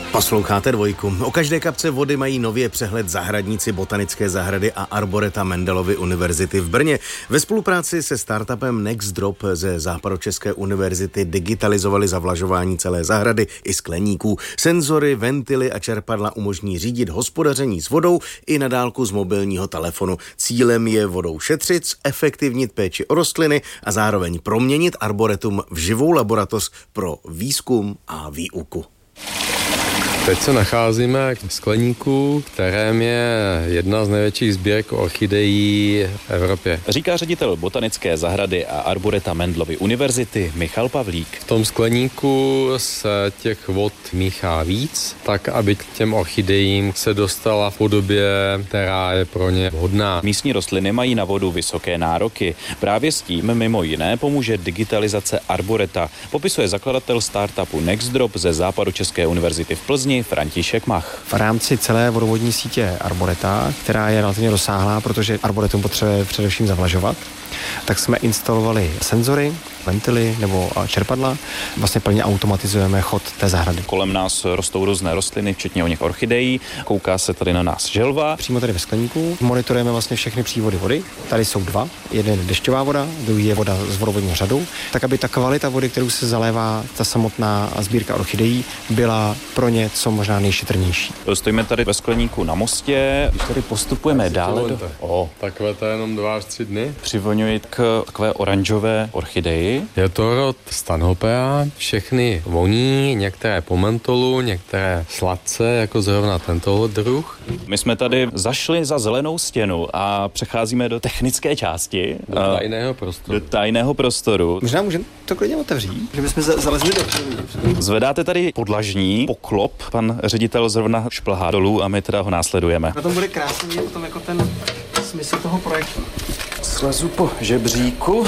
Posloucháte Dvojku. O každé kapce vody mají nově přehled zahradníci Botanické zahrady a Arboreta Mendelovy univerzity v Brně. Ve spolupráci se startupem NextDrop ze Západočeské univerzity digitalizovali zavlažování celé zahrady i skleníků. Senzory, ventily a čerpadla umožní řídit hospodaření s vodou i na dálku z mobilního telefonu. Cílem je vodou šetřit, efektivnit péči o rostliny a zároveň proměnit arboretum v živou laboratoř pro výzkum a výuku. Teď se nacházíme v skleníku, kterém je jedna z největších sbírek orchidejí v Evropě. Říká ředitel Botanické zahrady a Arboreta Mendelovy univerzity Michal Pavlík. V tom skleníku se těch vod míchá víc, tak aby k těm orchidejím se dostala v podobě, která je pro ně vhodná. Místní rostliny mají na vodu vysoké nároky. Právě s tím mimo jiné pomůže digitalizace Arboreta, popisuje zakladatel startupu NextDrop ze Západočeské univerzity v Plzni František Mach. V rámci celé vodovodní sítě Arboreta, která je relativně rozsáhlá, protože Arboretum potřebuje především zavlažovat, tak jsme instalovali senzory, ventily nebo čerpadla. Vlastně plně automatizujeme chod té zahrady. Kolem nás rostou různé rostliny, včetně o nich orchidejí. Kouká se tady na nás želva. Přímo tady ve skleníku monitorujeme vlastně všechny přívody vody. Tady jsou dva. Jeden je dešťová voda, druhý je voda z vodovodního řadu, tak aby ta kvalita vody, kterou se zalévá ta samotná sbírka orchidejí, byla pro ně co možná nejšetrnější. Stojíme tady ve skleníku na mostě. Když tady postupujeme dále Takové to jenom 2 až 3 dny. Přivoňuji k takové oranžové orchideji. Je to rod Stanhopea, všechny voní, některé po mentolu, některé sladce, jako zrovna tento druh. My jsme tady zašli za zelenou stěnu a přecházíme do technické části. Do tajného prostoru. Možná můžeme to klidně otevřít, že bychom zalezli do Zvedáte tady podlažní poklop, pan ředitel zrovna šplhá dolů a my teda ho následujeme. Na tom bude krásně vidět potom jako ten smysl toho projektu. Slezu po žebříku.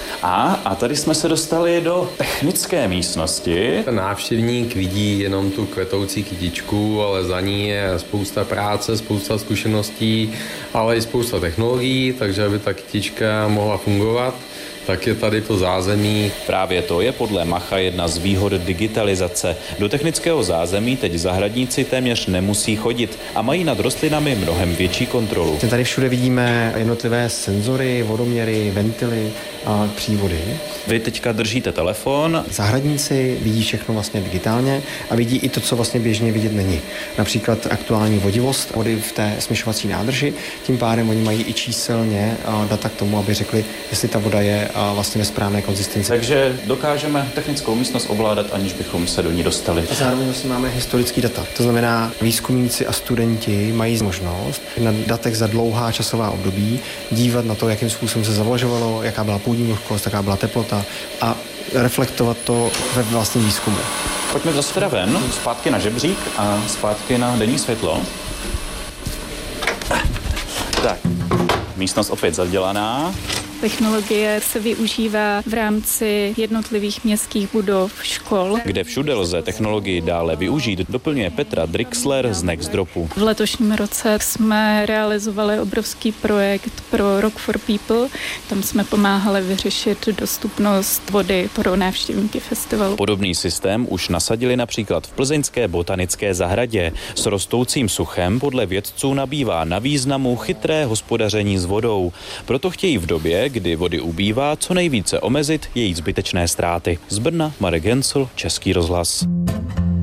A tady jsme se dostali do technické místnosti. Ten návštěvník vidí jenom tu kvetoucí kytičku, ale za ní je spousta práce, spousta zkušeností, ale i spousta technologií, takže aby ta kytička mohla fungovat, tak je tady to zázemí. Právě to je podle Macha jedna z výhod digitalizace. Do technického zázemí teď zahradníci téměř nemusí chodit a mají nad rostlinami mnohem větší kontrolu. Tady všude vidíme jednotlivé senzory, vodoměry, ventily a přívody. Vy teďka držíte telefon. Zahradníci vidí všechno vlastně digitálně a vidí i to, co vlastně běžně vidět není. Například aktuální vodivost vody v té smyšovací nádrži. Tím pádem oni mají i číselně data k tomu, aby řekli, jestli ta voda je vlastně ve správné konzistenci. Takže dokážeme technickou místnost ovládat, aniž bychom se do ní dostali. A zároveň vlastně máme historický data. To znamená, výzkumníci a studenti mají možnost na datech za dlouhá časová období dívat na to, jakým způsobem se zavlažovalo, jaká byla půdní vlhkost, jaká byla teplota a reflektovat to ve vlastním výzkumu. Pojďme zase teda ven, zpátky na žebřík a zpátky na denní světlo. Tak, místnost opět zadělaná. Technologie se využívá v rámci jednotlivých městských budov, škol. Kde všude lze technologii dále využít, doplňuje Petra Drixler z NextDropu. V letošním roce jsme realizovali obrovský projekt pro Rock for People. Tam jsme pomáhali vyřešit dostupnost vody pro návštěvníky festivalu. Podobný systém už nasadili například v plzeňské botanické zahradě. S rostoucím suchem podle vědců nabývá na významu chytré hospodaření s vodou. Proto chtějí v době, kdy vody ubývá, co nejvíce omezit její zbytečné ztráty. Z Brna Marek Hensl, Český rozhlas.